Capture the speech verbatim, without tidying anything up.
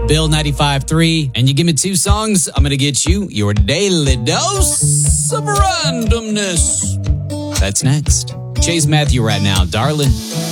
Bill ninety-five point three, and you give me two songs, I'm going to get you your daily dose of randomness. That's next. Chase Matthew right now, darling.